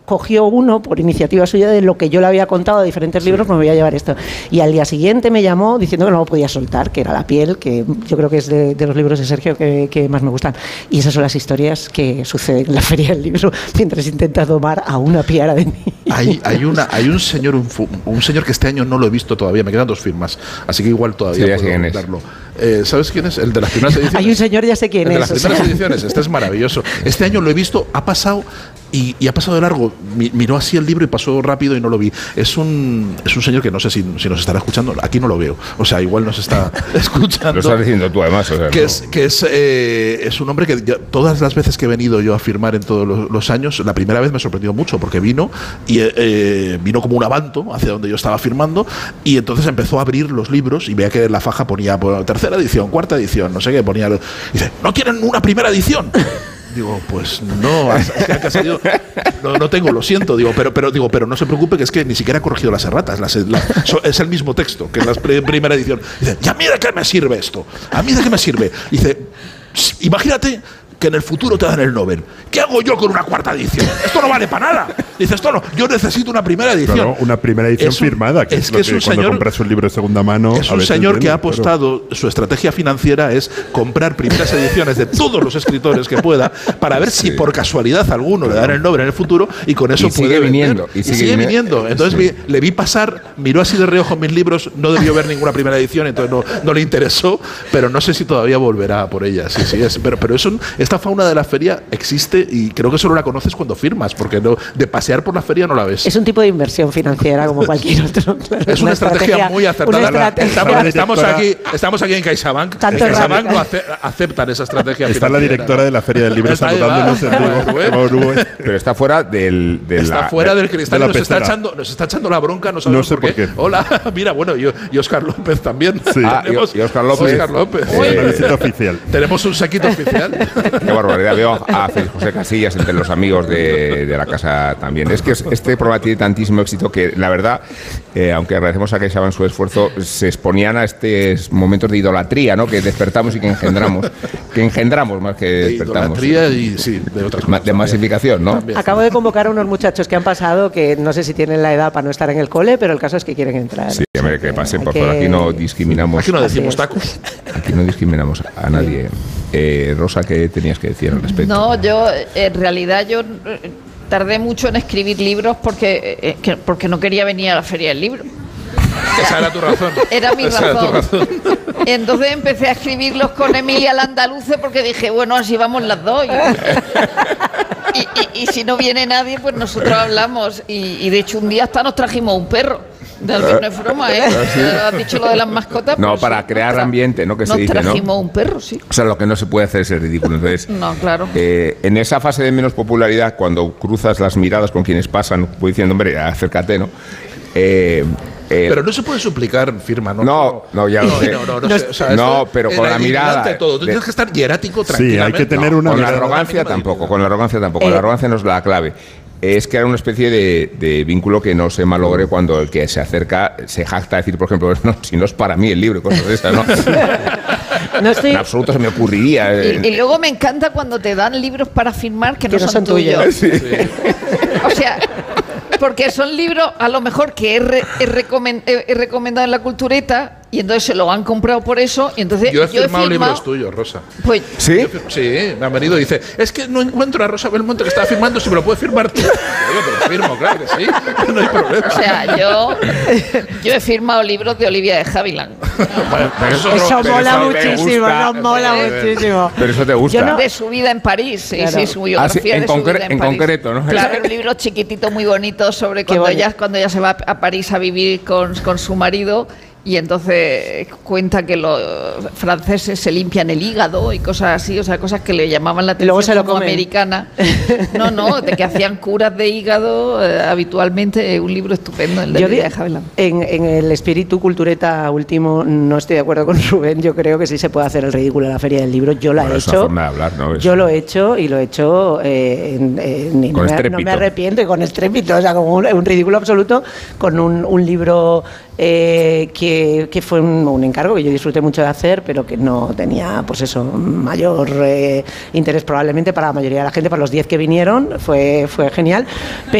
cogió uno por iniciativa suya de lo que yo le había contado de diferentes libros, me voy a llevar esto. Y al día siguiente me llamó diciendo que no lo podía soltar, que era La piel, que yo creo que es de los libros de Sergio que más me gustan. Y esas son las historias que suceden en la Feria del Libro mientras intenta domar a una piara de niños. Hay un señor que este año no lo he visto todavía, me quedan 2 firmas, así que igual todavía puedo darlo. ¿Sabes quién es? El de las primeras ediciones. Hay un señor, ya sé quién es. El de las primeras ediciones, este es maravilloso. Este año lo he visto, ha pasado y ha pasado de largo. Miró así el libro y pasó rápido y no lo vi. Es un señor que no sé si nos estará escuchando. Aquí no lo veo. O sea, igual nos está escuchando. Lo estás diciendo tú, además. O sea, es un hombre que todas las veces que he venido yo a firmar en todos los años, la primera vez me sorprendió mucho porque vino vino como un abanto hacia donde yo estaba firmando y entonces empezó a abrir los libros y veía que la faja ponía tercera edición, cuarta edición, no sé qué, ponía. Dice, ¿no tienen una primera edición? Digo, pues no, ha salido, no tengo, lo siento, pero no se preocupe, que es que ni siquiera he corregido las erratas, es el mismo texto que en la primera edición. Dice, ¿y a mí de qué me sirve esto? ¿A mí de qué me sirve? Dice, imagínate que en el futuro te dan el Nobel. ¿Qué hago yo con una cuarta edición? Esto no vale para nada. Dice, yo necesito una primera edición. Claro, una primera edición firmada, que es un cuando compras un libro de segunda mano. Es un señor que ha apostado, su estrategia financiera es comprar primeras ediciones de todos los escritores que pueda para ver si por casualidad alguno le dan el Nobel en el futuro y con eso puede viniendo. Y sigue viniendo. Entonces le vi pasar, miró así de reojo mis libros, no debió ver ninguna primera edición, entonces no le interesó, pero no sé si todavía volverá por ella. Pero esta fauna de la feria existe y creo que solo la conoces cuando firmas, porque de pasear por la feria no la ves. Es un tipo de inversión financiera como cualquier otro. Claro, es una estrategia muy acertada. Estamos aquí en CaixaBank. En CaixaBank no aceptan esa estrategia Está financiera. La directora de la Feria del Libro saludándonos en vivo. Pero está fuera del cristal, nos está echando la bronca, no sabemos por qué. Hola, mira, bueno, y Óscar López también. Sí. Y Óscar López. Una visita oficial. Tenemos un saquito oficial. Qué barbaridad. Veo a Félix José Casillas entre los amigos de la casa también. Es que este programa tiene tantísimo éxito que, la verdad, aunque agradecemos a CaixaBank su esfuerzo, se exponían a estos momentos de idolatría, ¿no? Que despertamos y que engendramos. Que engendramos más que despertamos. De idolatría y sí, de otras cosas. De masificación, ¿no? También. Acabo de convocar a unos muchachos que han pasado, que no sé si tienen la edad para no estar en el cole, pero el caso es que quieren entrar. Sí, a ver, que pasen, por favor. Aquí no discriminamos. Aquí no decimos tacos. Aquí no discriminamos a nadie. Rosa, ¿qué tenías que decir al respecto? No, yo, en realidad, tardé mucho en escribir libros porque no quería venir a la Feria del Libro. Esa era tu razón. Era mi razón. Entonces empecé a escribirlos con Emilia Landaluce porque dije, bueno, así vamos las dos. Y si no viene nadie, pues nosotros hablamos. Y de hecho un día hasta nos trajimos un perro. No es broma, ¿eh? ¿Sí? ¿Has dicho lo de las mascotas? No, pues para crear ambiente, ¿no? Que se dice, ¿no? Nos trajimos un perro, sí. O sea, lo que no se puede hacer es el ridículo. Entonces, no, claro. En esa fase de menos popularidad, cuando cruzas las miradas con quienes pasan, pues diciendo, hombre, acércate, ¿no? Pero no se puede suplicar firma, ¿no? No, ya lo sé. No, pero con la mirada. Tú tienes que estar hierático tranquilamente. Sí, hay que tener una mirada. mirada. Con la arrogancia tampoco. La arrogancia no es la clave. Es crear una especie de vínculo que no se malogre cuando el que se acerca se jacta a decir, por ejemplo, no, si no es para mí el libro, cosas de esas, ¿no? En absoluto se me ocurriría. Y luego me encanta cuando te dan libros para firmar que no son tuyos. Sí. O sea, porque son libros a lo mejor que he recomendado en la Cultureta y entonces se lo han comprado por eso y entonces yo he firmado libros tuyos, Rosa. Pues, ¿sí? Sí, me han venido y dice, es que no encuentro a Rosa Belmonte que estaba firmando, si me lo puedes firmar tú. Yo te lo firmo, claro que sí, no hay problema. O sea, yo he firmado libros de Olivia de Havilland. Bueno, eso mola muchísimo, nos mola muchísimo. Pero eso te gusta. De su vida en París, sí, claro. Sí, su biografía de su vida en París. Concreto, ¿no? Claro, un libro chiquitito muy bonito sobre cuando ella se va a París a vivir con su marido. Y entonces cuenta que los franceses se limpian el hígado y cosas así, o sea, cosas que le llamaban la atención como americana. No, de que hacían curas de hígado habitualmente. Un libro estupendo, el de Olivia de Havilland. En el espíritu cultureta último no estoy de acuerdo con Rubén. Yo creo que sí se puede hacer el ridículo en la Feria del Libro. Yo lo he hecho. Forma de hablar, ¿no? Yo lo he hecho y lo he hecho no me arrepiento y con estrépito, o sea, como un ridículo absoluto con un libro que fue un encargo que yo disfruté mucho de hacer, pero que no tenía, pues eso, mayor interés probablemente para la mayoría de la gente. Para los 10 que vinieron fue genial.